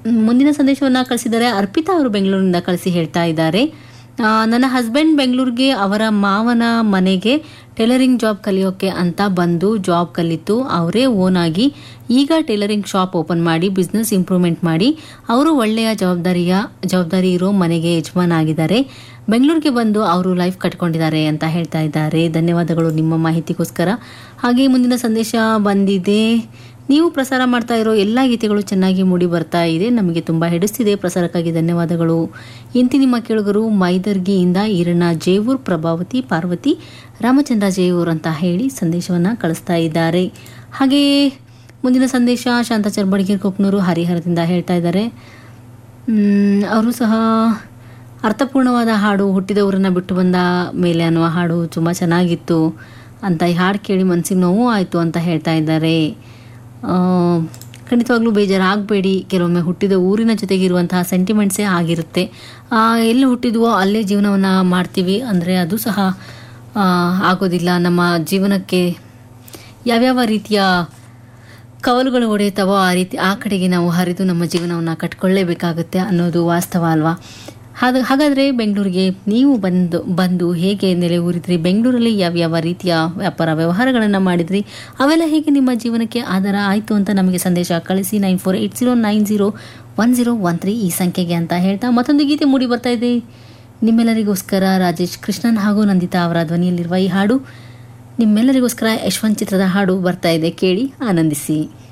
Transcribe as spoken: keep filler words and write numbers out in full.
ಮುಂದಿನ ಸಂದೇಶವನ್ನು ಕಳಿಸಿದ್ದಾರೆ. ಅರ್ಪಿತಾ ಅವರು ಬೆಂಗಳೂರಿನಿಂದ ಕಳಿಸಿ ಹೇಳ್ತಾ ಇದ್ದಾರೆ, ಆ, ನನ್ನ ಹಸ್ಬೆಂಡ್ ಬೆಂಗಳೂರಿಗೆ ಅವರ ಮಾವನ ಮನೆಗೆ ಟೈಲರಿಂಗ್ ಜಾಬ್ ಕಲಿಯೋಕೆ ಅಂತ ಬಂದು ಜಾಬ್ ಕಲಿತು ಅವರೇ ಓನ್ ಆಗಿ ಈಗ ಟೈಲರಿಂಗ್ ಶಾಪ್ ಓಪನ್ ಮಾಡಿ ಬಿಸ್ನೆಸ್ ಇಂಪ್ರೂವ್ಮೆಂಟ್ ಮಾಡಿ ಅವರು ಒಳ್ಳೆಯ ಜವಾಬ್ದಾರಿಯ ಜವಾಬ್ದಾರಿ ಇರೋ ಮನೆಗೆ ಯಜಮಾನ ಆಗಿದ್ದಾರೆ. ಬೆಂಗಳೂರಿಗೆ ಬಂದು ಅವರು ಲೈಫ್ ಕಟ್ಕೊಂಡಿದ್ದಾರೆ ಅಂತ ಹೇಳ್ತಾ ಇದ್ದಾರೆ. ಧನ್ಯವಾದಗಳು ನಿಮ್ಮ ಮಾಹಿತಿಗೋಸ್ಕರ. ಹಾಗೆ ಮುಂದಿನ ಸಂದೇಶ ಬಂದಿದೆ. ನೀವು ಪ್ರಸಾರ ಮಾಡ್ತಾ ಇರೋ ಎಲ್ಲ ಗೀತೆಗಳು ಚೆನ್ನಾಗಿ ಮೂಡಿ ಬರ್ತಾ ಇದೆ, ನಮಗೆ ತುಂಬ ಹಿಡಿಸ್ತಿದೆ. ಪ್ರಸಾರಕ್ಕಾಗಿ ಧನ್ಯವಾದಗಳು. ಇಂತಿ ನಿಮ್ಮ ಕೇಳುಗರು ಮೈದರ್ಗಿಯಿಂದ ಈರಣ್ಣ ಜೇವೂರ್, ಪ್ರಭಾವತಿ, ಪಾರ್ವತಿ, ರಾಮಚಂದ್ರ ಜೇವೂರ್ ಅಂತ ಹೇಳಿ ಸಂದೇಶವನ್ನು ಕಳಿಸ್ತಾ ಇದ್ದಾರೆ. ಹಾಗೆಯೇ ಮುಂದಿನ ಸಂದೇಶ ಶಾಂತಾಚಾರ್ ಬಡಗೇರ್ ಕೊಕ್ನೂರು ಹರಿಹರದಿಂದ ಹೇಳ್ತಾ ಇದ್ದಾರೆ. ಅವರು ಸಹ ಅರ್ಥಪೂರ್ಣವಾದ ಹಾಡು, ಹುಟ್ಟಿದ ಊರನ್ನು ಬಿಟ್ಟು ಬಂದ ಮೇಲೆ ಅನ್ನುವ ಹಾಡು ತುಂಬ ಚೆನ್ನಾಗಿತ್ತು ಅಂತ ಈ ಹಾಡು ಕೇಳಿ ಮನಸ್ಸಿಗೆ ನೋವು ಆಯಿತು ಅಂತ ಹೇಳ್ತಾ ಇದ್ದಾರೆ. ಖಂಡಿತವಾಗ್ಲೂ ಬೇಜಾರಾಗಬೇಡಿ, ಕೆಲವೊಮ್ಮೆ ಹುಟ್ಟಿದ ಊರಿನ ಜೊತೆಗಿರುವಂತಹ ಸೆಂಟಿಮೆಂಟ್ಸೇ ಆಗಿರುತ್ತೆ. ಎಲ್ಲಿ ಹುಟ್ಟಿದ್ವೋ ಅಲ್ಲೇ ಜೀವನವನ್ನು ಮಾಡ್ತೀವಿ ಅಂದರೆ ಅದು ಸಹ ಆಗೋದಿಲ್ಲ. ನಮ್ಮ ಜೀವನಕ್ಕೆ ಯಾವ್ಯಾವ ರೀತಿಯ ಕವಲುಗಳು ಹೊಡೆಯುತ್ತವೋ ಆ ರೀತಿ ಆ ಕಡೆಗೆ ನಾವು ಹರಿದು ನಮ್ಮ ಜೀವನವನ್ನು ಕಟ್ಕೊಳ್ಳೇಬೇಕಾಗುತ್ತೆ ಅನ್ನೋದು ವಾಸ್ತವ ಅಲ್ವಾ. ಹಾಗ ಹಾಗಾದರೆ ಬೆಂಗಳೂರಿಗೆ ನೀವು ಬಂದು ಬಂದು ಹೇಗೆ ನೆಲೆ ಊರಿದ್ರಿ, ಬೆಂಗಳೂರಲ್ಲಿ ಯಾವ್ಯಾವ ರೀತಿಯ ವ್ಯಾಪಾರ ವ್ಯವಹಾರಗಳನ್ನು ಮಾಡಿದ್ರಿ, ಅವೆಲ್ಲ ಹೇಗೆ ನಿಮ್ಮ ಜೀವನಕ್ಕೆ ಆಧಾರ ಆಯಿತು ಅಂತ ನಮಗೆ ಸಂದೇಶ ಕಳಿಸಿ nine four eight zero nine zero one zero one three ಈ ಸಂಖ್ಯೆಗೆ ಅಂತ ಹೇಳ್ತಾ ಮತ್ತೊಂದು ಗೀತೆ ಮೂಡಿ ಬರ್ತಾ ಇದೆ ನಿಮ್ಮೆಲ್ಲರಿಗೋಸ್ಕರ. ರಾಜೇಶ್ ಕೃಷ್ಣನ್ ಹಾಗೂ ನಂದಿತಾ ಅವರ ಧ್ವನಿಯಲ್ಲಿರುವ ಈ ಹಾಡು ನಿಮ್ಮೆಲ್ಲರಿಗೋಸ್ಕರ ಯಶವಂತ್ ಚಿತ್ರದ ಹಾಡು ಬರ್ತಾ ಇದೆ, ಕೇಳಿ ಆನಂದಿಸಿ.